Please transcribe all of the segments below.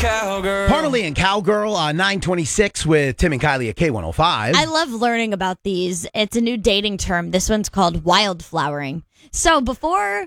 cowgirl. Parmalee and Cowgirl, 926 with Tim and Kylie at K105. I love learning about these. It's a new dating term. This one's called wildflowering. So before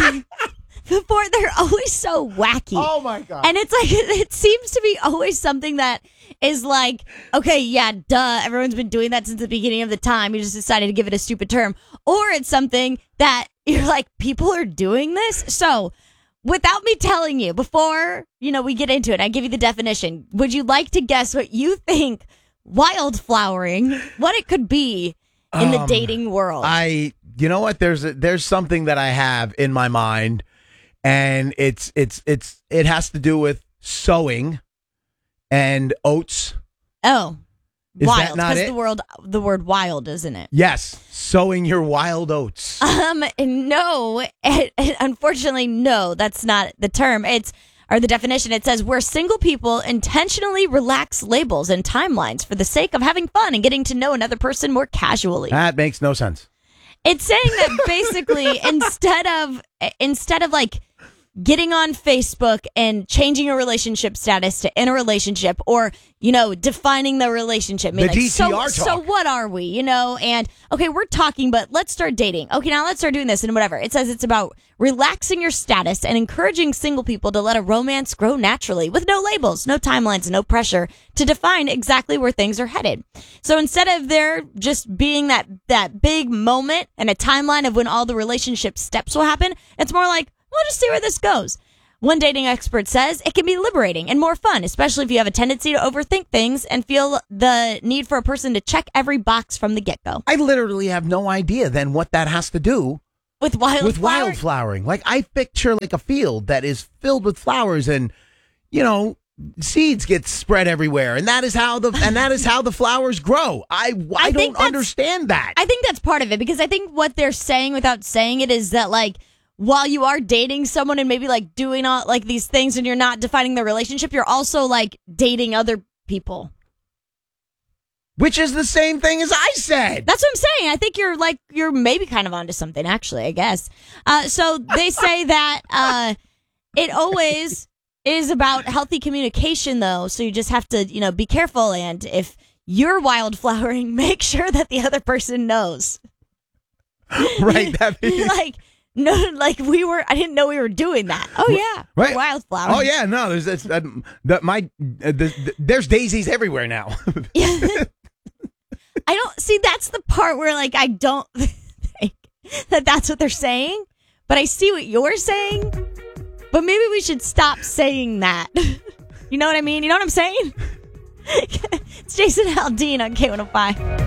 they're always so wacky. Oh my God. And it's like, it seems to be always something that is like, okay, yeah, duh. Everyone's been doing that since the beginning of the time. You just decided to give it a stupid term. Or it's something that you're like, people are doing this. So without me telling you, before, we get into it, I give you the definition. Would you like to guess what you think wildflowering, what it could be in the dating world? You know what? There's something that I have in my mind, and it has to do with sowing and oats. Oh, Is wild. that not it? The word wild, isn't it? Yes, sowing your wild oats. No, unfortunately, no, that's not the term. Or the definition. It says where single people intentionally relax labels and timelines for the sake of having fun and getting to know another person more casually. That makes no sense. It's saying that basically instead of like getting on Facebook and changing a relationship status to in a relationship, or defining the relationship. The DTR talk. So what are we? And okay, we're talking, but let's start dating. Okay, now let's start doing this and whatever. It says it's about relaxing your status and encouraging single people to let a romance grow naturally with no labels, no timelines, no pressure to define exactly where things are headed. So instead of there just being that big moment and a timeline of when all the relationship steps will happen, it's more like, we'll just see where this goes. One dating expert says it can be liberating and more fun, especially if you have a tendency to overthink things and feel the need for a person to check every box from the get-go. I literally have no idea then what that has to do with wildflowering. Like, I picture like a field that is filled with flowers, and seeds get spread everywhere, and that is how the flowers grow. I don't understand that. I think that's part of it, because I think what they're saying without saying it is that, like, while you are dating someone and maybe like doing all like these things and you're not defining the relationship, you're also like dating other people. Which is the same thing as I said. That's what I'm saying. I think you're maybe kind of onto something, actually, I guess. So they say that it always is about healthy communication, though. So you just have to, be careful. And if you're wildflowering, make sure that the other person knows. Right. No, I didn't know we were doing that. Oh yeah, right. Wildflower. Oh yeah, no, there's daisies everywhere now. Yeah. I don't see. That's the part where like I don't think that's what they're saying, but I see what you're saying. But maybe we should stop saying that. You know what I mean? You know what I'm saying? It's Jason Aldean on K105.